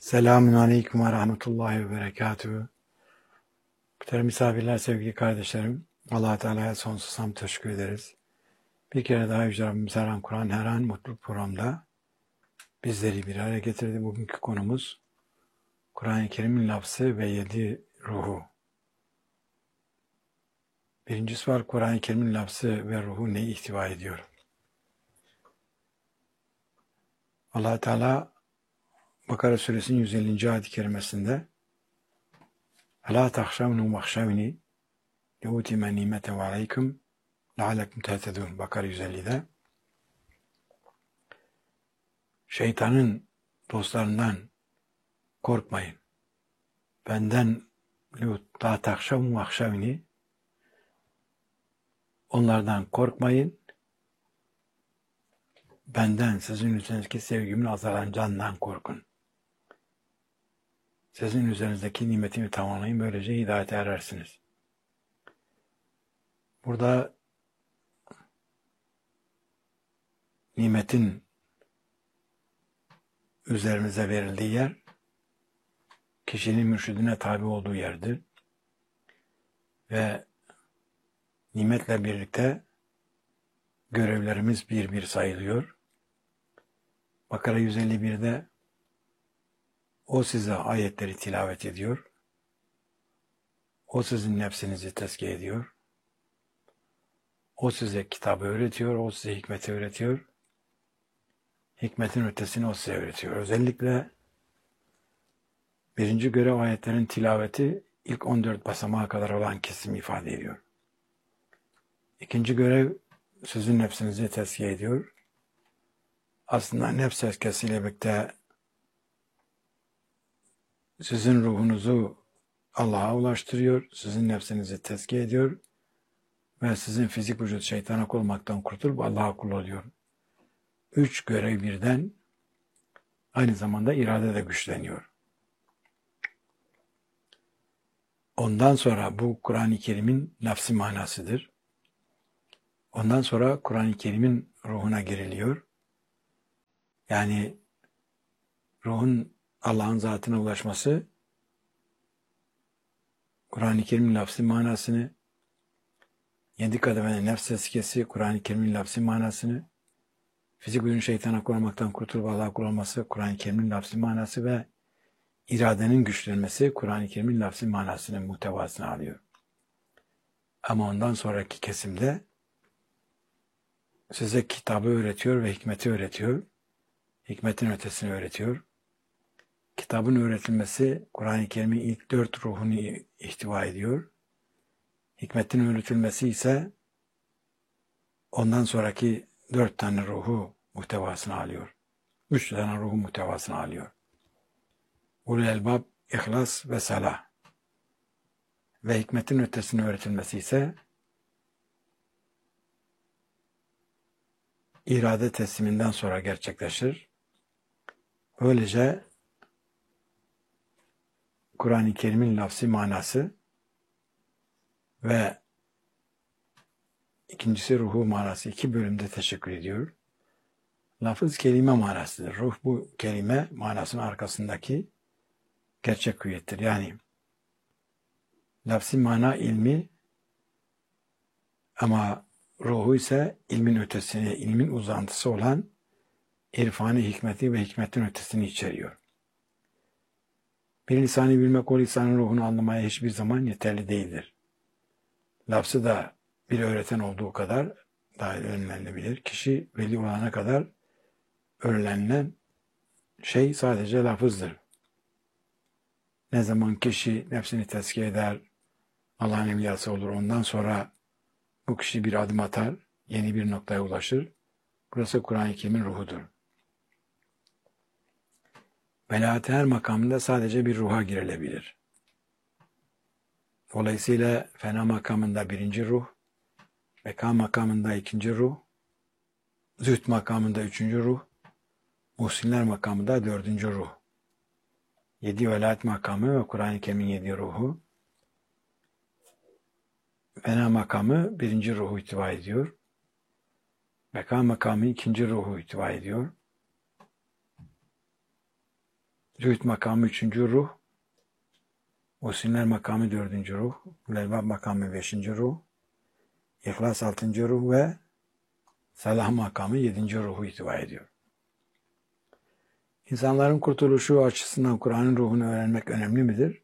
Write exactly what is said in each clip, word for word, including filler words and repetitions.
Selamun Aleyküm ve Rahmetullahi ve Berekatühü. Muhterem misafirler, sevgili kardeşlerim, Allah Teala'ya sonsuz hamd teşekkür ederiz. Bir kere daha Yüce Rabbimiz her an Kur'an, her an mutlu programda bizleri bir araya getirdi. Bugünkü konumuz Kur'an-ı Kerim'in lafzı ve yedi ruhu. Birincisi var, Kur'an-ı Kerim'in lafzı ve ruhu neyi ihtiva ediyor? Allah Teala Bakara Suresinin yüz ellinci ayet-i kerimesinde "Alâ tahşavnû mahşavni leûtime nimete ve aleyküm leallekum tehtedûn." Bakara yüz ellide. Şeytanın dostlarından korkmayın. Benden la tahşavnû mahşavni, onlardan korkmayın. Benden, sizin üzerinizdeki sevgimin azalacağından korkun. Sizin üzerinizdeki nimetimi tamamlayın, böylece hidayete erersiniz. Burada nimetin üzerimize verildiği yer, kişinin mürşidine tabi olduğu yerdir. Ve nimetle birlikte görevlerimiz bir bir sayılıyor. Bakara yüz elli birde o size ayetleri tilavet ediyor. O sizin nefsinizi tezkiye ediyor. O size kitabı öğretiyor. O size hikmeti öğretiyor. Hikmetin ötesini o size öğretiyor. Özellikle birinci görev ayetlerin tilaveti ilk on dört basamağa kadar olan kesim ifade ediyor. İkinci görev sizin nefsinizi tezkiye ediyor. Aslında nefs tezkiyesiyle birlikte sizin ruhunuzu Allah'a ulaştırıyor, sizin nefsinizi tezkiye ediyor ve sizin fizik vücut şeytana kul olmaktan kurtulup Allah'a kul oluyor. Üç görev birden, aynı zamanda irade de güçleniyor. Ondan sonra bu Kur'an-ı Kerim'in lafzi manasıdır. Ondan sonra Kur'an-ı Kerim'in ruhuna giriliyor. Yani ruhun Allah'ın zatına ulaşması, Kur'an-ı Kerim'in lafzi manasını, yedi kademeli nefs tezkiyesi, Kur'an-ı Kerim'in lafzi manasını, fizik ürün şeytana kullanmaktan kurtulup Allah'a kul olması, Kur'an-ı Kerim'in lafzi manası ve iradenin güçlenmesi, Kur'an-ı Kerim'in lafzi manasının muhtevasını alıyor. Ama ondan sonraki kesimde size kitabı öğretiyor ve hikmeti öğretiyor. Hikmetin ötesini öğretiyor. Kitabın öğretilmesi Kur'an-ı Kerim'in ilk dört ruhunu ihtiva ediyor. Hikmetin öğretilmesi ise ondan sonraki dört tane ruhu muhtevasını alıyor. Üç tane ruhu muhtevasını alıyor. Ulul elbab, ihlas ve salah. Ve hikmetin ötesini öğretilmesi ise irade tesliminden sonra gerçekleşir. Böylece Kur'an-ı Kerim'in lafzi manası ve ikincisi ruhu manası iki bölümde teşekkür ediyor. Lafız kelime manasıdır. Ruh bu kelime manasının arkasındaki gerçek hüviyettir. Yani lafzi mana ilmi ama ruhu ise ilmin ötesini, ilmin uzantısı olan irfanı, hikmeti ve hikmetin ötesini içeriyor. Bir lisanı bilmek o lisanın ruhunu anlamaya hiçbir zaman yeterli değildir. Lafzı da bir öğreten olduğu kadar daha öğrenilebilir. Kişi veli olana kadar öğrenilen şey sadece lafızdır. Ne zaman kişi nefsini tezkiye eder, Allah'ın evliyası olur, ondan sonra bu kişi bir adım atar, yeni bir noktaya ulaşır. Burası Kur'an-ı Kerim'in ruhudur. Velahet her makamında sadece bir ruha girilebilir. Dolayısıyla fena makamında birinci ruh, beka makamında ikinci ruh, zühd makamında üçüncü ruh, muhsinler makamında dördüncü ruh. Yedi velayet makamı ve Kur'an-ı Kerim'in yedi ruhu. Fena makamı birinci ruhu ihtiva ediyor. Beka makamı ikinci ruhu ihtiva ediyor. Zühd makamı üçüncü ruh, Muhsinler makamı dördüncü ruh, Lelbab makamı beşinci ruh, İhlas altıncı ruh ve Salah makamı yedinci ruhu ihtiva ediyor. İnsanların kurtuluşu açısından Kur'an'ın ruhunu öğrenmek önemli midir?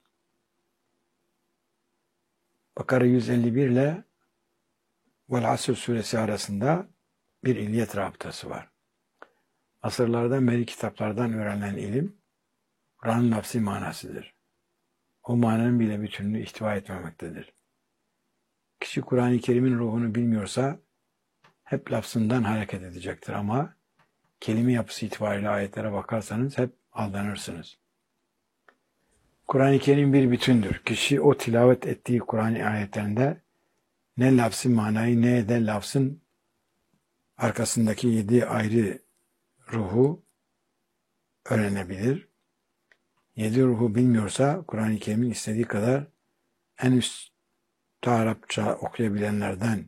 Bakara yüz elli bir ile Vel Asr suresi arasında bir illiyet rabıtası var. Asırlardan beri kitaplardan öğrenilen ilim, Kur'an'ın lafzi manasıdır. O mananın bile bütününü ihtiva etmemektedir. Kişi Kur'an-ı Kerim'in ruhunu bilmiyorsa hep lafzından hareket edecektir ama kelime yapısı itibariyle ayetlere bakarsanız hep aldanırsınız. Kur'an-ı Kerim bir bütündür. Kişi o tilavet ettiği Kur'an ayetlerinde ne lafzın manayı ne de lafzın arkasındaki yedi ayrı ruhu öğrenebilir. Yedi ruhu bilmiyorsa Kur'an-ı Kerim'in istediği kadar en üst Arapça okuyabilenlerden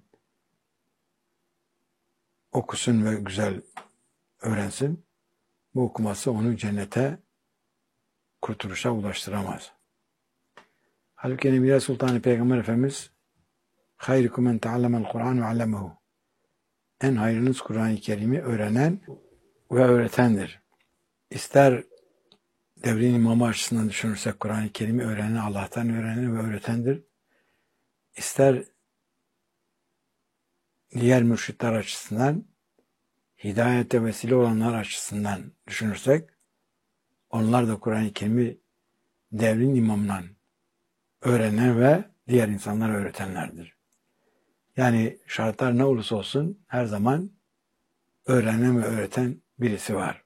okusun ve güzel öğrensin. Bu okuması onu cennete, kurtuluşa ulaştıramaz. Halbuki Nebi Sultan Peygamber Efendimiz hayrukum men teallemel Kur'an ve allemehu. En hayrınız Kur'an-ı Kerim'i öğrenen ve öğretendir. İster devrin imamı açısından düşünürsek Kur'an-ı Kerim'i öğrenen Allah'tan öğrenen ve öğretendir. İster diğer mürşitler açısından hidayete vesile olanlar açısından düşünürsek onlar da Kur'an-ı Kerim'i devrin imamından öğrenen ve diğer insanlara öğretenlerdir. Yani şartlar ne olursa olsun her zaman öğrenen ve öğreten birisi var.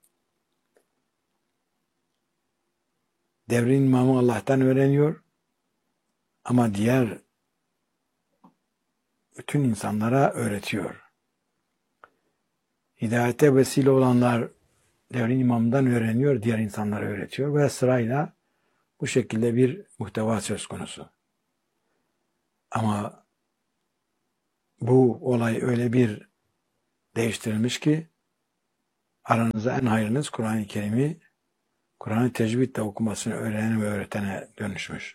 Devrin imamı Allah'tan öğreniyor ama diğer bütün insanlara öğretiyor. Hidayete vesile olanlar devrin imamından öğreniyor, diğer insanlara öğretiyor ve sırayla bu şekilde bir muhteva söz konusu. Ama bu olay öyle bir değiştirilmiş ki aranızda en hayrınız Kur'an-ı Kerim'i Kur'an'ı tecvidle okumasını öğrenen ve öğretene dönüşmüş.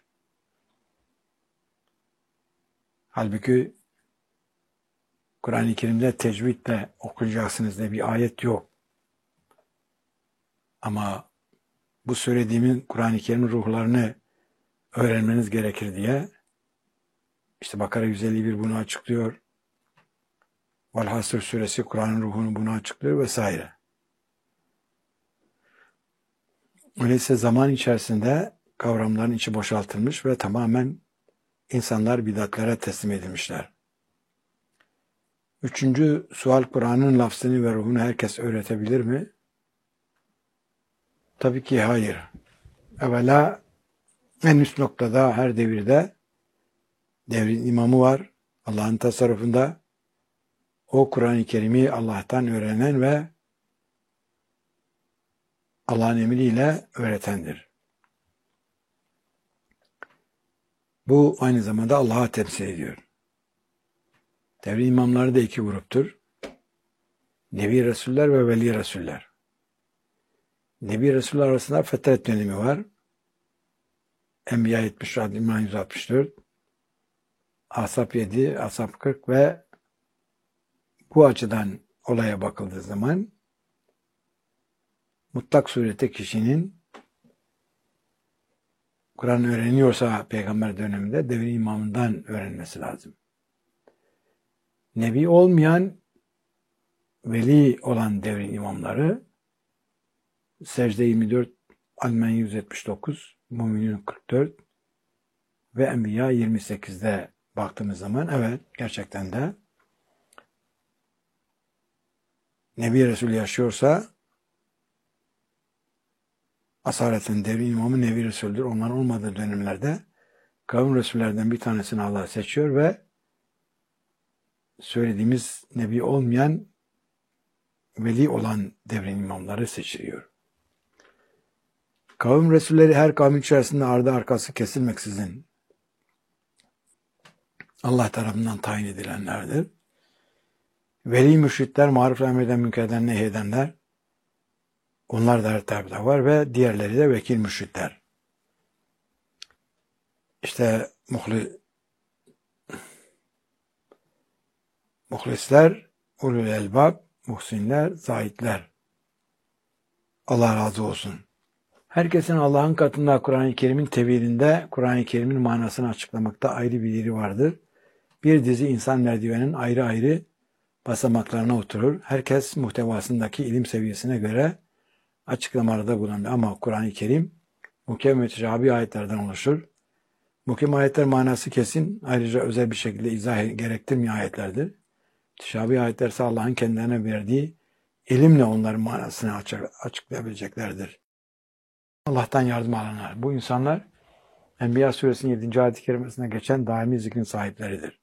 Halbuki Kur'an-ı Kerim'de tecvidle okuyacaksınız diye bir ayet yok. Ama bu söylediğimin Kur'an-ı Kerim'in ruhlarını öğrenmeniz gerekir diye işte Bakara yüz elli bir bunu açıklıyor. Vel Hasr suresi Kur'an'ın ruhunu bunu açıklıyor vesaire. Öyleyse zaman içerisinde kavramların içi boşaltılmış ve tamamen insanlar bidatlere teslim edilmişler. Üçüncü sual, Kur'an'ın lafzını ve ruhunu herkes öğretebilir mi? Tabii ki hayır. Evvela en üst noktada her devirde devrin imamı var. Allah'ın tasarrufunda o Kur'an-ı Kerim'i Allah'tan öğrenen ve Allah'ın emriyle öğretendir. Bu aynı zamanda Allah'a temsil ediyor. Devrin imamları da iki gruptur. Nebi Resuller ve Veli Resuller. Nebi Resuller arasında fetret dönemi var. Enbiya yetmiş, İmran yüz altmış dört, Ashab yedi, Ashab kırk ve bu açıdan olaya bakıldığı zaman mutlak surette kişinin Kur'an öğreniyorsa peygamber döneminde devrin imamından öğrenmesi lazım. Nebi olmayan, veli olan devrin imamları Secde yirmi dört, Almen yüz yetmiş dokuz, Müminun kırk dört ve Enbiya yirmi sekizde baktığımız zaman evet gerçekten de Nebi Resul yaşıyorsa asareten devrin imamı Nebi Resul'dür. Onların olmadığı dönemlerde kavim Resullerden bir tanesini Allah seçiyor ve söylediğimiz Nebi olmayan veli olan devrin imamları seçiliyor. Kavim Resulleri her kavmin içerisinde ardı arkası kesilmeksizin Allah tarafından tayin edilenlerdir. Veli mürşitler, maruf emreden münkerden nehyedenler, Onlar da her tarafta var ve diğerleri de vekil mürşitler. İşte muhli, muhlisler, ulul elbab, muhsinler, zahitler. Allah razı olsun. Herkesin Allah'ın katında Kur'an-ı Kerim'in tefsirinde Kur'an-ı Kerim'in manasını açıklamakta ayrı bir yeri vardır. Bir dizi insan merdivenin ayrı ayrı basamaklarına oturur. Herkes muhtevasındaki ilim seviyesine göre açıklamalarda bulunur. Ama Kur'an-ı Kerim muhkem ve müteşabih ayetlerden oluşur. Muhkem ayetler manası kesin, ayrıca özel bir şekilde izah gerektirmeyen ayetlerdir. Müteşabih ayetler ise Allah'ın kendilerine verdiği ilimle onların manasını açıklayabileceklerdir. Allah'tan yardım alanlar. Bu insanlar Enbiya suresinin yedinci ayet-i kerimesine geçen daimi zikrin sahipleridir.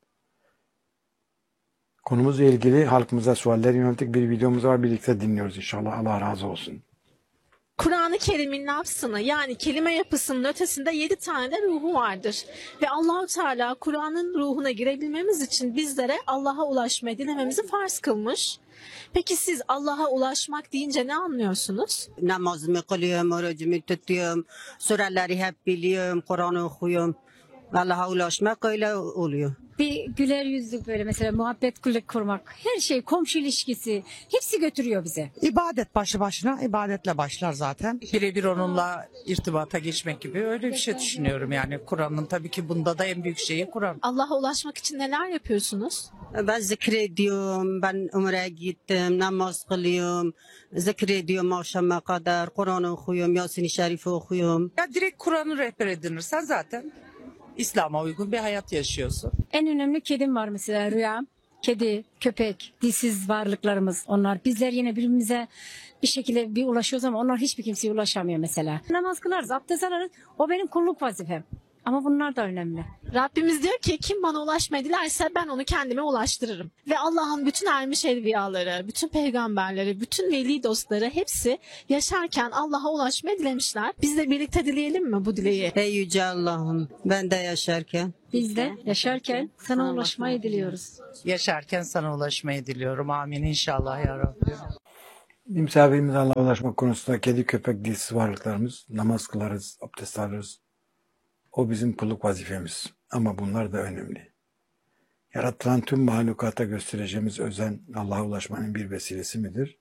Konumuzla ilgili halkımıza sualler yönelttik bir videomuz var. Birlikte dinliyoruz inşallah. Allah razı olsun. Kur'an-ı Kerim'in lafzını yani kelime yapısının ötesinde yedi tane de ruhu vardır. Ve Allahu Teala Kur'an'ın ruhuna girebilmemiz için bizlere Allah'a ulaşmayı dilememizi farz kılmış. Peki siz Allah'a ulaşmak deyince ne anlıyorsunuz? Namazımı kılıyorum, orucumu tutuyorum, sureleri hep biliyorum, Kur'an okuyorum. Allah'a ulaşmak öyle oluyor. Bir güler yüzlük böyle mesela muhabbet kurmak, her şey komşu ilişkisi hepsi götürüyor bize. İbadet başlı başına ibadetle başlar zaten. Birebir onunla irtibata geçmek gibi öyle bir şey düşünüyorum yani. Kur'an'ın tabii ki bunda da en büyük şeyi Kur'an. Allah'a ulaşmak için neler yapıyorsunuz? Ben zikrediyorum, ben umreye gittim, namaz kılıyorum, zikrediyorum akşama kadar, Kur'an okuyorum, Yasin-i Şerif okuyorum. Ya direkt Kur'an'ı rehber edinirsen zaten İslam'a uygun bir hayat yaşıyorsun. En önemli kedim var mesela rüyam. Kedi, köpek, dilsiz varlıklarımız onlar. Bizler yine birbirimize bir şekilde bir ulaşıyoruz ama onlar hiçbir kimseye ulaşamıyor mesela. Namaz kılarız, abdest alırız. O benim kulluk vazifem. Ama bunlar da önemli. Rabbimiz diyor ki kim bana ulaşmayı dilerse ben onu kendime ulaştırırım. Ve Allah'ın bütün ermiş evliyaları, bütün peygamberleri, bütün veli dostları hepsi yaşarken Allah'a ulaşmayı dilemişler. Biz de birlikte dileyelim mi bu dileği? Ey Yüce Allah'ım, ben de yaşarken Biz de yaşarken sana ulaşmayı diliyoruz. Yaşarken sana ulaşmayı diliyorum. Amin inşallah ya Rabbi. Misafirimize Allah'a ulaşmak konusunda kedi, köpek, dilsiz varlıklarımız, namaz kılarız, abdest alırız. O bizim kulluk vazifemiz. Ama bunlar da önemli. Yaratılan tüm mahlukata göstereceğimiz özen Allah'a ulaşmanın bir vesilesi midir?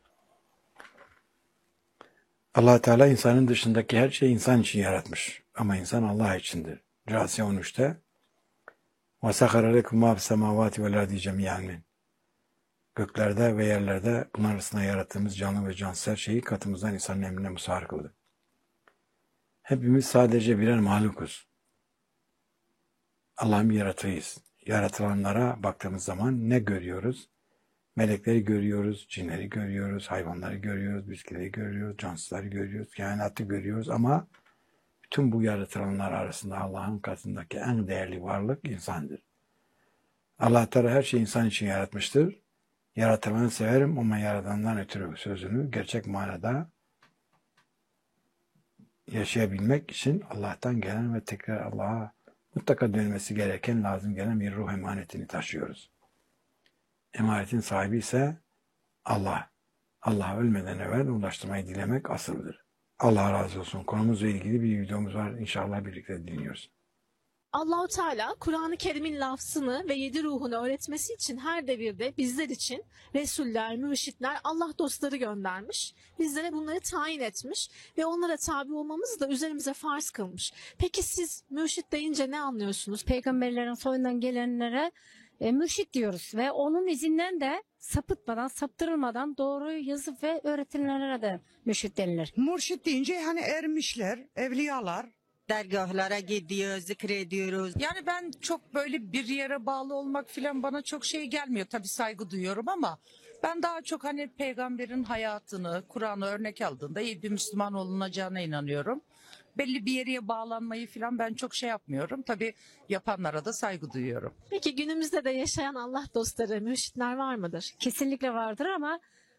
Allah Teala insanın dışındaki her şeyi insan için yaratmış. Ama insan Allah içindir. Câsiye on üçte وَسَخَرَ لَكُمْ مَا فِي السَّمَاوَاتِ وَالْاَرْضِ جَمِيعًا Göklerde ve yerlerde bunlar arasında yarattığımız canlı ve cansız her şeyi katımızdan insanın emrine musahhar kıldı. Hepimiz sadece birer mahlukuz. Allah'ın bir yaratığıyız. Yaratılanlara baktığımız zaman ne görüyoruz? Melekleri görüyoruz, cinleri görüyoruz, hayvanları görüyoruz, bitkileri görüyoruz, cansızları görüyoruz, kainatı görüyoruz ama bütün bu yaratılanlar arasında Allah'ın katındaki en değerli varlık insandır. Allah Teala her şeyi insan için yaratmıştır. Yaratılanı severim ama yaradandan ötürü sözünü gerçek manada yaşayabilmek için Allah'tan gelen ve tekrar Allah'a mutlaka dönmesi gereken, lazım gelen bir ruh emanetini taşıyoruz. Emanetin sahibi ise Allah. Allah'a ölmeden evvel ulaştırmayı dilemek asıldır. Allah razı olsun. Konumuzla ilgili bir videomuz var. İnşallah birlikte dinliyoruz. Allahu Teala Kur'an-ı Kerim'in lafzını ve yedi ruhunu öğretmesi için her devirde bizler için Resuller, mürşitler, Allah dostları göndermiş. Bizlere bunları tayin etmiş ve onlara tabi olmamızı da üzerimize farz kılmış. Peki siz mürşit deyince ne anlıyorsunuz? Peygamberlerin soyundan gelenlere e, mürşit diyoruz ve onun izinden de sapıtmadan, saptırılmadan doğruyu yazıp ve öğretilenlere de mürşit denilir. Mürşit deyince hani ermişler, evliyalar. dergahlara gidiyoruz, zikrediyoruz. Yani ben çok böyle bir yere bağlı olmak falan bana çok şey gelmiyor. Tabii saygı duyuyorum ama ben daha çok hani peygamberin hayatını, Kur'an'ı örnek aldığında iyi bir Müslüman olunacağına inanıyorum. Belli bir yere bağlanmayı falan ben çok şey yapmıyorum. Tabii yapanlara da saygı duyuyorum. Peki günümüzde de yaşayan Allah dostları, mürşitler var mıdır? Kesinlikle vardır ama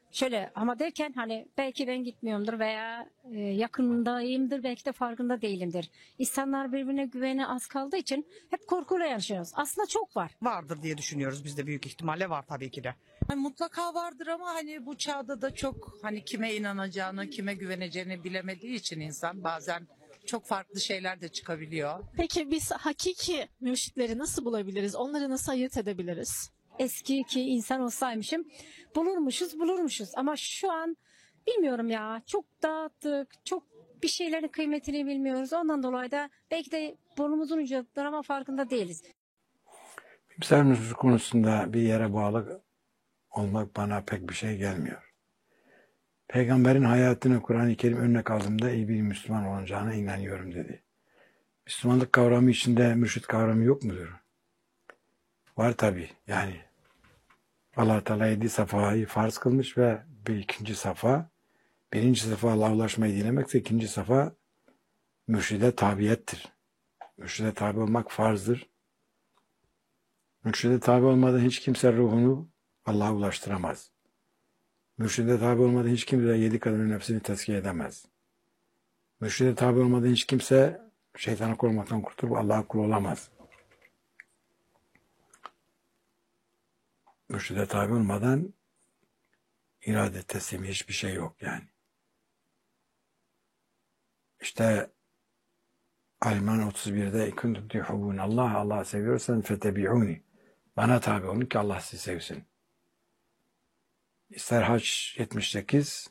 Şöyle ama derken hani belki ben gitmiyorumdur veya e, yakındayımdır belki de farkında değilimdir. İnsanlar birbirine güveni az kaldığı için hep korkuyla yaşıyoruz. Aslında çok var. Vardır diye düşünüyoruz biz de, büyük ihtimalle var tabii ki de. Yani mutlaka vardır ama hani bu çağda da çok hani kime inanacağını, kime güveneceğini bilemediği için insan bazen çok farklı şeyler de çıkabiliyor. Peki biz hakiki mürşitleri nasıl bulabiliriz? Onları nasıl ayırt edebiliriz? Eski ki insan olsaymışım bulurmuşuz bulurmuşuz ama şu an bilmiyorum ya, çok dağıttık, çok bir şeylerin kıymetini bilmiyoruz. Ondan dolayı da belki de burnumuzun ucundadır ama farkında değiliz. İmsal nüfus konusunda bir yere bağlı olmak bana pek bir şey gelmiyor. Peygamberin hayatını Kur'an-ı Kerim örnek aldığımda iyi bir Müslüman olacağına inanıyorum dedi. Müslümanlık kavramı içinde mürşit kavramı yok mudur? Var tabii. Yani Allah Teala yedi safayı farz kılmış ve bir ikinci safa, birinci safa Allah'a ulaşmayı dilemekse ikinci safa mürşide tabiyettir. Mürşide tabi olmak farzdır. Mürşide tabi olmadan hiç kimse ruhunu Allah'a ulaştıramaz. Mürşide tabi olmadan hiç kimse yedi kadının nefsini tezkiye edemez. Mürşide tabi olmadan hiç kimse şeytana kul olmaktan kurtulup Allah'a kul olamaz. Mürşide tabi olmadan irade teslimi hiçbir şey yok yani. İşte Al-İmran otuz birde kuntum tuhibbun Allah Allah seviyorsan fetebi'uni. Bana tabi olun ki Allah sizi sevsin. İster Hac yetmiş sekiz,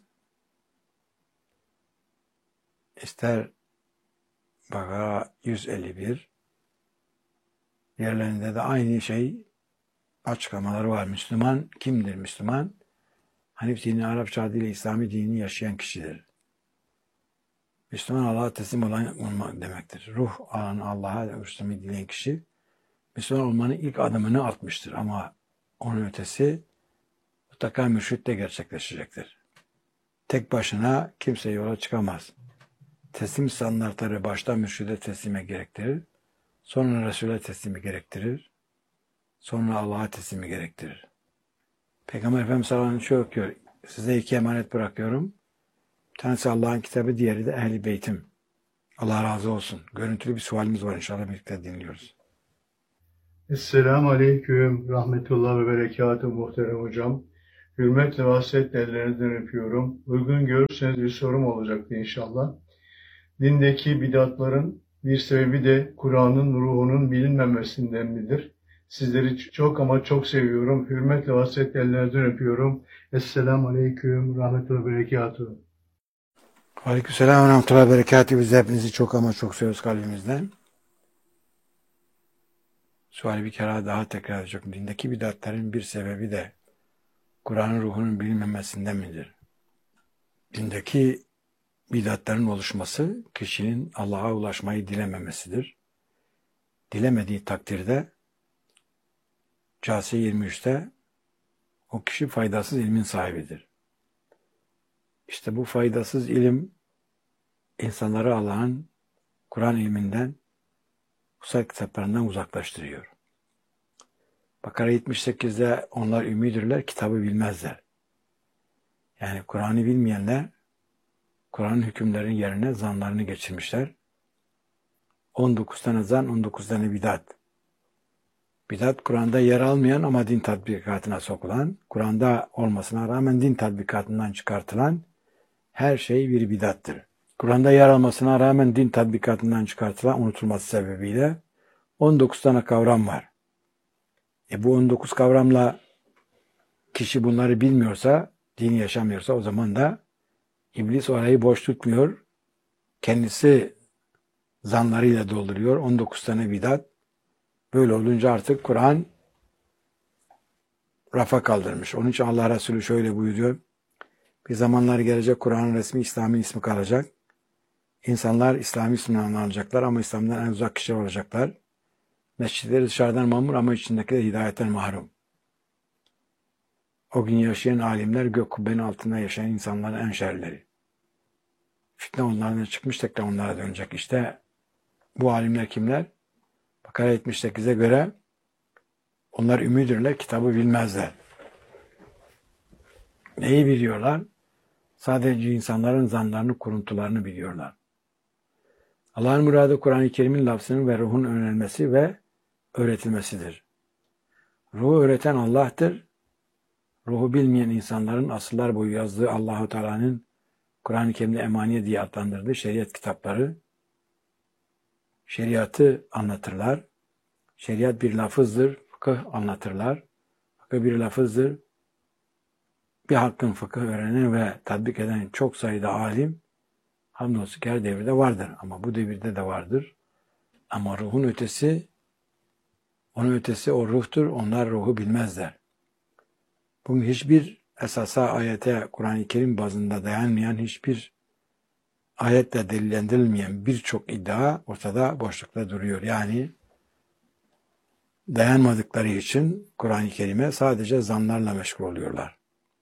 ister Bakara yüz elli bir, yerlerinde de aynı şey açıklamaları var. Müslüman kimdir Müslüman? Hanif dini Arapça adıyla İslami dini yaşayan kişidir. Müslüman Allah'a teslim olan olmak demektir. Ruh alan Allah'a ulaşmayı dileyen kişi Müslüman olmanın ilk adımını atmıştır. Ama onun ötesi mutlaka mürşitle gerçekleşecektir. Tek başına kimse yola çıkamaz. Teslim standartları başta mürşide teslime gerektirir. Sonra Resul'e teslimi gerektirir. Sonra Allah'a teslimi gerektirir. Peygamber Efendimiz sallallahu aleyhi ve sellem şöyle okuyor. Size iki emanet bırakıyorum. Bir tanesi Allah'ın kitabı, diğeri de Ehl-i Beytim. Allah razı olsun. Görüntülü bir sualimiz var, inşallah birlikte dinliyoruz. Esselamu Aleyküm, Rahmetullah ve Berekatuhu muhterem hocam. Hürmetle ve hasretle ellerinizden öpüyorum. Uygun görürseniz bir sorum olacaktı inşallah. Dindeki bidatların bir sebebi de Kur'an'ın ruhunun bilinmemesinden midir? Sizleri çok ama çok seviyorum. Hürmetle ve hasretle ellerinizden öpüyorum. Esselamu Aleyküm, Rahmetullah ve Berekatuhu. Aleykümselam ve rahmetullahi ve berekatuhu. Biz hepinizi çok ama çok seviyoruz kalbimizden. Suali bir kere daha tekrar edeceğim. Dindeki bidatların bir sebebi de Kur'an'ın ruhunun bilinmemesinden midir? Dindeki bidatların oluşması kişinin Allah'a ulaşmayı dilememesidir. Dilemediği takdirde Câsiye yirmi üçte o kişi faydasız ilmin sahibidir. İşte bu faydasız ilim insanları Allah'ın Kur'an ilminden, kutsal kitaplarından uzaklaştırıyor. Bakara yetmiş sekizde onlar ümmidirler, kitabı bilmezler. Yani Kur'an'ı bilmeyenler Kur'an'ın hükümlerinin yerine zanlarını geçirmişler. on dokuz tane zan, on dokuz tane bidat. Bidat Kur'an'da yer almayan ama din tatbikatına sokulan, Kur'an'da olmasına rağmen din tatbikatından çıkartılan her şey bir bidattır. Kur'an'da yer almasına rağmen din tatbikatından çıkartılan unutulması sebebiyle on dokuz tane kavram var. E bu on dokuz kavramla kişi bunları bilmiyorsa, dini yaşamıyorsa o zaman da İblis orayı boş tutmuyor. Kendisi zanlarıyla dolduruyor. on dokuz tane bidat. Böyle olunca artık Kur'an rafa kaldırmış. Onun için Allah Resulü şöyle buyuruyor. Bir zamanlar gelecek, Kur'an'ın resmi İslam'ın ismi kalacak. İnsanlar İslami isminden alacaklar ama İslam'dan en uzak kişiler olacaklar. Mescitleri dışarıdan mamur ama içindekiler hidayetten mahrum. O gün yaşayan alimler gök kubbenin altında yaşayan insanların en şerleri. Fitne onlardan çıkmış, tekrar onlara dönecek. İşte bu alimler kimler? Bakara yetmiş sekize göre onlar ümmidirler, kitabı bilmezler. Neyi biliyorlar? Sadece insanların zanlarını, kuruntularını biliyorlar. Allah'ın muradı Kur'an-ı Kerim'in lafzının ve ruhun öğrenilmesi ve öğretilmesidir. Ruhu öğreten Allah'tır. Ruhu bilmeyen insanların asırlar boyu yazdığı Allah-u Teala'nın Kur'an-ı Kerim'de emaniye diye adlandırdığı şeriat kitapları, şeriatı anlatırlar. Şeriat bir lafızdır, fıkıh anlatırlar. Fıkıh bir lafızdır. Bir hakkın fıkıh öğrenen ve tatbik eden çok sayıda alim, hamdolsun ki her devirde vardır. Ama bu devirde de vardır. Ama ruhun ötesi, onun ötesi o ruhtur. Onlar ruhu bilmezler. Bugün hiçbir esasa, ayete, Kur'an-ı Kerim bazında dayanmayan, hiçbir ayetle delillendirilmeyen birçok iddia ortada boşlukta duruyor. Yani dayanmadıkları için Kur'an-ı Kerim'e sadece zanlarla meşgul oluyorlar.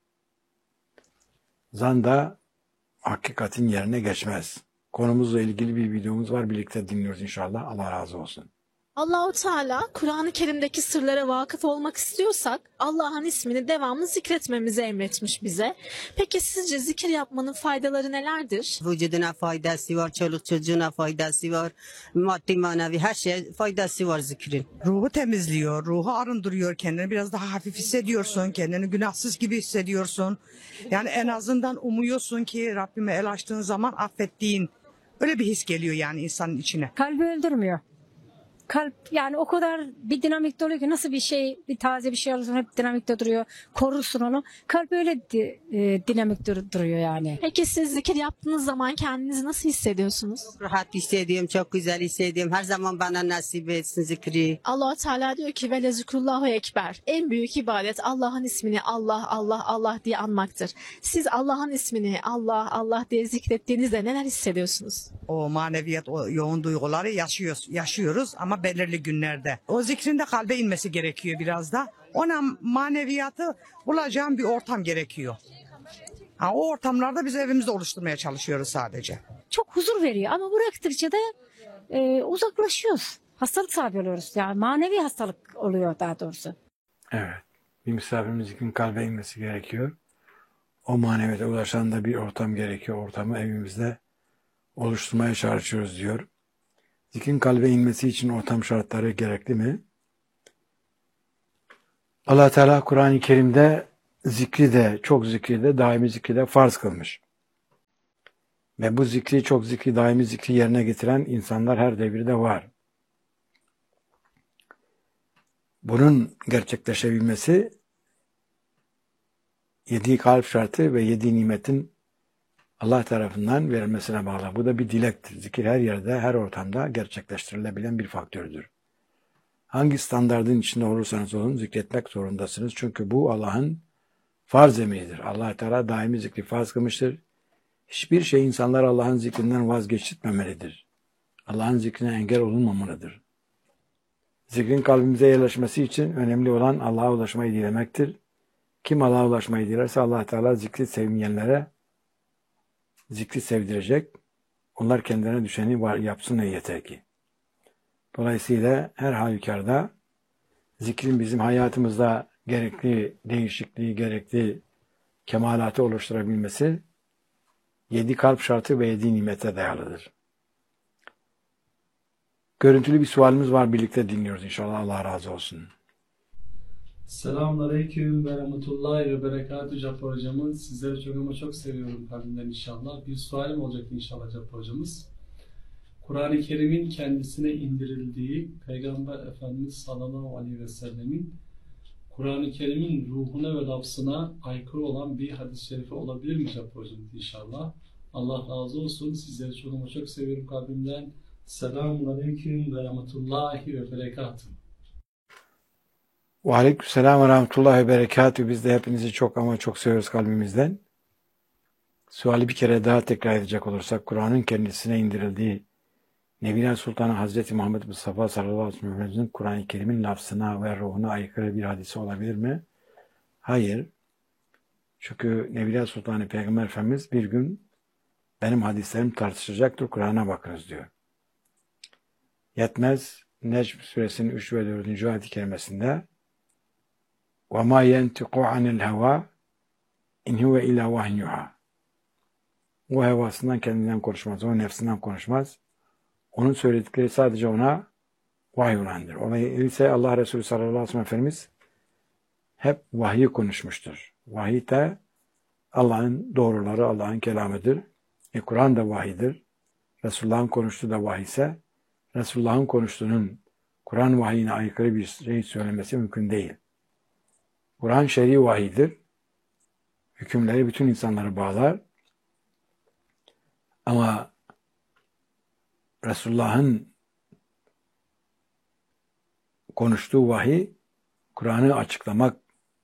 Zan da hakikatin yerine geçmez. Konumuzla ilgili bir videomuz var. Birlikte dinliyoruz inşallah. Allah razı olsun. Allahu Teala Kur'an-ı Kerim'deki sırlara vakıf olmak istiyorsak Allah'ın ismini devamlı zikretmemizi emretmiş bize. Peki sizce zikir yapmanın faydaları nelerdir? Vücuduna faydası var, çoluk çocuğuna faydası var, maddi manevi her şeye faydası var zikrin. Ruhu temizliyor, ruhu arındırıyor, kendini biraz daha hafif hissediyorsun, kendini günahsız gibi hissediyorsun. Yani en azından umuyorsun ki Rabbime el açtığın zaman affettiğin, öyle bir his geliyor yani insanın içine. Kalbi öldürmüyor. Kalp yani o kadar bir dinamikte oluyor ki nasıl bir şey, bir taze bir şey alırsan hep dinamikte duruyor. Korursun onu. Kalp öyle di, e, dinamikte dur- duruyor yani. Peki siz zikir yaptığınız zaman kendinizi nasıl hissediyorsunuz? Rahat hissediyorum, çok güzel hissediyorum. Her zaman bana nasip etsin zikri. Allah Teala diyor ki ve lezikrullahu ekber. En büyük ibadet Allah'ın ismini Allah Allah Allah diye anmaktır. Siz Allah'ın ismini Allah Allah diye zikrettiğinizde neler hissediyorsunuz? O maneviyat, o yoğun duyguları yaşıyoruz, yaşıyoruz ama belirli günlerde. O zikrin de kalbe inmesi gerekiyor biraz da. Ona maneviyatı bulacağım bir ortam gerekiyor. Ha, o ortamlarda biz evimizde oluşturmaya çalışıyoruz sadece. Çok huzur veriyor ama bıraktıkça da e, uzaklaşıyoruz. Hastalık sahibi oluyoruz. Yani manevi hastalık oluyor daha doğrusu. Evet. Bir misafirimizin zikrin kalbe inmesi gerekiyor. O maneviyata ulaşan da bir ortam gerekiyor. Ortamı evimizde oluşturmaya çalışıyoruz diyor. Zikrin kalbe inmesi için ortam şartları gerekli mi? Allah Teala Kur'an-ı Kerim'de zikri de, çok zikri de, daimi zikri de farz kılmış. Ve bu zikri, çok zikri, daimi zikri yerine getiren insanlar her devirde var. Bunun gerçekleşebilmesi yedi kalp şartı ve yedi nimetin Allah tarafından verilmesine bağlı. Bu da bir dilektir. Zikir her yerde, her ortamda gerçekleştirilebilen bir faktördür. Hangi standardın içinde olursanız olun zikretmek zorundasınız. Çünkü bu Allah'ın farz emridir. Allah Teala daimi zikri farz kılmıştır. Hiçbir şey insanlar Allah'ın zikrinden vazgeçirtmemelidir. Allah'ın zikrine engel olunmamalıdır. Zikrin kalbimize yerleşmesi için önemli olan Allah'a ulaşmayı dilemektir. Kim Allah'a ulaşmayı dilerse Allah Teala zikri sevmeyenlere zikri sevdirecek. Onlar kendilerine düşeni var, yapsın yeter ki. Dolayısıyla her halükarda zikrin bizim hayatımızda gerekli değişikliği, gerekli kemalatı oluşturabilmesi yedi kalp şartı ve yedi nimete dayalıdır. Görüntülü bir sualimiz var. Birlikte dinliyoruz inşallah. Allah razı olsun. Selamünaleyküm ve rahmetullahi ve berekatü Cappar hocamın. Sizleri çok ama çok seviyorum kalbimden inşallah. Bir sualim olacak inşallah Cappar hocamız. Kur'an-ı Kerim'in kendisine indirildiği Peygamber Efendimiz sallallahu aleyhi ve sellemin Kur'an-ı Kerim'in ruhuna ve lafzına aykırı olan bir hadis-i şerifi olabilir mi Cappar hocamız inşallah? Allah razı olsun. Sizleri çok ama çok seviyorum kalbimden. Selamünaleyküm ve rahmetullahi ve berekatü. Ve aleykümselam ve rahmetullahi ve berekatü. Biz de hepinizi çok ama çok seviyoruz kalbimizden. Suali bir kere daha tekrar edecek olursak, Kur'an'ın kendisine indirildiği Nebiler Sultanı Hazreti Muhammed Mustafa sallallahu aleyhi ve sellem'in Kur'an-ı Kerim'in lafzına ve ruhuna aykırı bir hadisi olabilir mi? Hayır. Çünkü Nebiler Sultanı Peygamber Efendimiz bir gün benim hadislerim tartışılacaktır, Kur'an'a bakınız diyor. Yetmez, Necm suresinin üç ve dördüncü ayet-i kerimesinde وَمَا يَنْتِقُ عَنِ الْهَوَى İn huve illa vahyin yuha. O hevasından kendinden konuşmaz. O nefsinden konuşmaz. Onun söyledikleri sadece ona vahiy olandır. Öyleyse Allah Resulü sallallahu aleyhi ve sellem Efendimiz hep vahyi konuşmuştur. Vahiy de Allah'ın doğruları, Allah'ın kelamıdır. E, Kur'an da vahidir. Resulullah'ın konuştuğu da vahiy ise Resulullah'ın konuştuğunun Kur'an vahyine aykırı bir şey söylemesi mümkün değil. Kur'an şer'i vahidir. Hükümleri bütün insanları bağlar. Ama Resulullah'ın konuştuğu vahiy Kur'an'ı açıklamak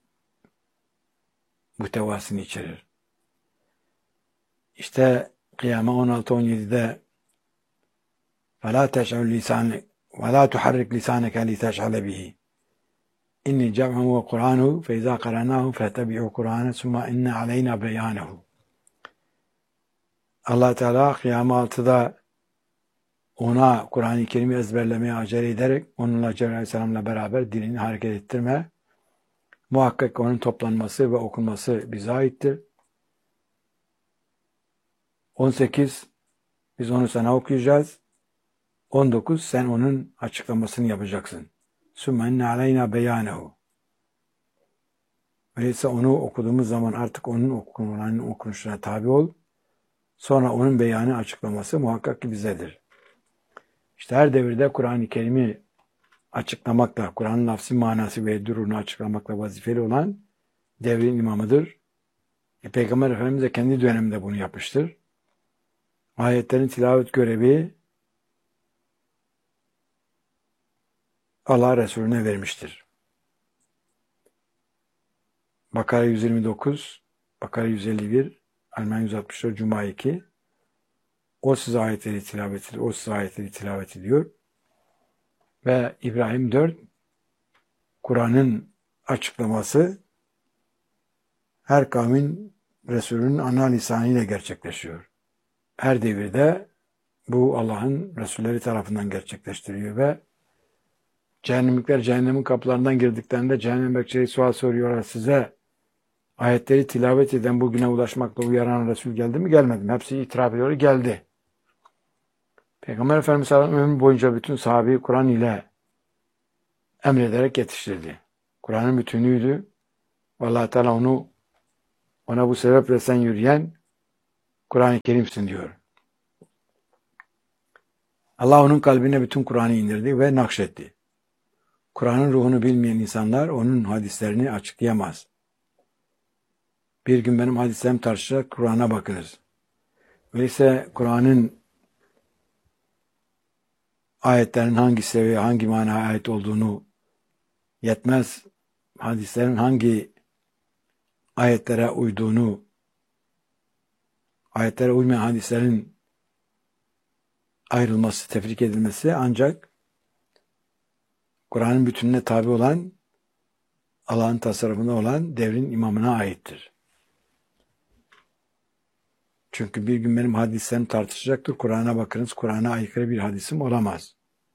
muhtevasını içerir. İşte Kıyama on altı on yedi'de فَلَا تَشْعُلْ لِسَانِكَ وَلَا تُحَرِّكْ لِسَانَكَ لِتَشْعَلَ بِهِ اِنِّ جَمْعُهُ وَقُرْآنُهُ فَاِذَا قَرَنَاهُ فَاتَّبِعُوا قُرْآنَ ثُمَّ اِنَّ عَلَيْنَا بَيَانَهُ. Allah Teala Kıyama altıda ona Kur'an-ı Kerim'i ezberlemeye acele ederek onunla Cebrail Aleyhisselam'la beraber dilini hareket ettirme. Muhakkak onun toplanması ve okunması bize aittir. on sekiz biz onu sana okuyacağız. on dokuz sen onun açıklamasını yapacaksın. Sümme inne aleyna beyanehu. Öyleyse onu okuduğumuz zaman artık onun okunulanın okunuşuna tabi ol. Sonra onun beyanı açıklaması muhakkak ki bizedir. İşte her devirde Kur'an-ı Kerim'i açıklamakla, Kur'an'ın lafzi manası ve durumunu açıklamakla vazifeli olan devrin imamıdır. E, Peygamber Efendimiz de kendi döneminde bunu yapmıştır. Ayetlerin tilavet görevi Allah Resulüne vermiştir. Bakara yüz yirmi dokuz, Bakara yüz elli bir, Alman yüz altmış dört, Cuma iki. O size ayetleri tilavet ediyor, o size ayetleri tilavet ediyor. Ve İbrahim dört, Kur'an'ın açıklaması her kavmin Resulünün ana lisanıyla gerçekleşiyor. Her devirde bu Allah'ın Resulleri tarafından gerçekleştiriliyor ve cehennemlikler cehennemin kapılarından girdiklerinde cehennem bekçileri sual soruyorlar, size ayetleri tilavet eden, bugüne ulaşmakla uyaran Resul geldi mi gelmedi mi? Hepsi itiraf ediyor, geldi. Peygamber Efendimiz sallallahu aleyhi ve sellem ömrü boyunca bütün sahabeyi Kur'an ile emrederek yetiştirdi. Kur'an'ın bütünüydü. Allah Teala onu ona bu sebeple sen yürüyen Kur'an-ı Kerim'sin diyor. Allah onun kalbine bütün Kur'an'ı indirdi ve nakşetti. Kur'an'ın ruhunu bilmeyen insanlar onun hadislerini açıklayamaz. Bir gün benim hadislerim tartışacak, Kur'an'a bakınız. Öyleyse Kur'an'ın ayetlerin hangi seviye, hangi manaya ait olduğunu yetmez. Hadislerin hangi ayetlere uyduğunu, ayetlere uymayan hadislerin ayrılması, tefrik edilmesi ancak Kur'an'ın bütününe tabi olan, Allah'ın tasarrufunda olan devrin imamına aittir. Çünkü bir gün benim hadislerim tartışacaktır. Kur'an'a bakınız, Kur'an'a aykırı bir hadisim olamaz.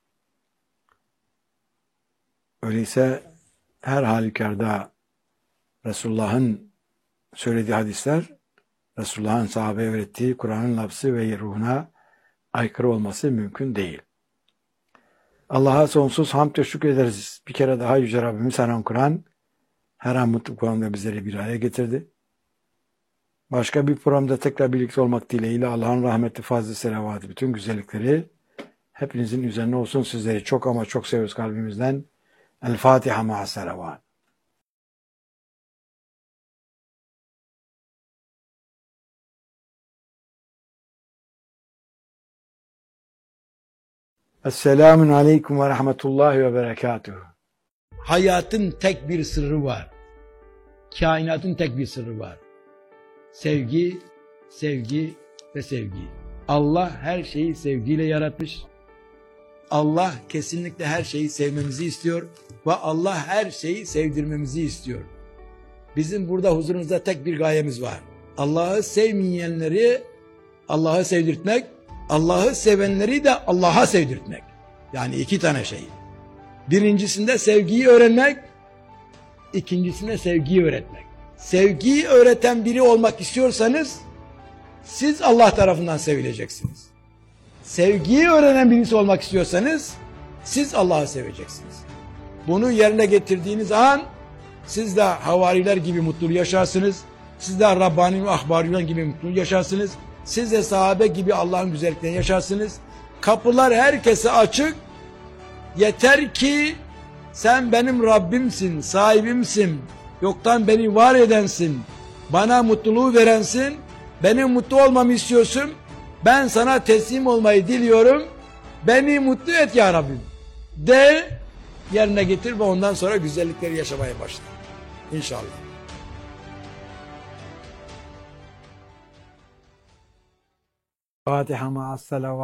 Öyleyse her halükarda Resulullah'ın söylediği hadisler, Resulullah'ın sahabeye öğrettiği Kur'an'ın lafzı ve ruhuna aykırı olması mümkün değil. Allah'a sonsuz hamd ve şükrederiz. Bir kere daha Yüce Rabbimiz her an Kur'an, her an mutlu Kur'an'da bizleri bir araya getirdi. Başka bir programda tekrar birlikte olmak dileğiyle Allah'ın rahmeti, fazlı selavatı, bütün güzellikleri hepinizin üzerine olsun. Sizleri çok ama çok seviyoruz kalbimizden. El Fatiha ma'a selavat. Esselamun aleyküm ve rahmetullahi ve berekatuhu. Hayatın tek bir sırrı var. Kainatın tek bir sırrı var. Sevgi, sevgi ve sevgi. Allah her şeyi sevgiyle yaratmış. Allah kesinlikle her şeyi sevmemizi istiyor ve Allah her şeyi sevdirmemizi istiyor. Bizim burada huzurunuzda tek bir gayemiz var. Allah'ı sevmeyenleri Allah'ı sevdirtmek, Allah'ı sevenleri de Allah'a sevdirtmek. Yani iki tane şey. Birincisinde sevgiyi öğrenmek, ikincisinde sevgiyi öğretmek. Sevgiyi öğreten biri olmak istiyorsanız siz Allah tarafından sevileceksiniz. Sevgiyi öğrenen birisi olmak istiyorsanız siz Allah'ı seveceksiniz. Bunu yerine getirdiğiniz an siz de havariler gibi mutlu yaşarsınız. Siz de Rabbani ve Ahbariler gibi mutlu yaşarsınız. Siz de sahabe gibi Allah'ın güzelliklerini yaşarsınız. Kapılar herkese açık. Yeter ki sen benim Rabbimsin, sahibimsin. Yoktan beni var edensin. Bana mutluluğu verensin. Benim mutlu olmamı istiyorsun. Ben sana teslim olmayı diliyorum. Beni mutlu et ya Rabbim. De, yerine getir ve ondan sonra güzellikleri yaşamaya başla. İnşallah. Fatiha ma'as salavat.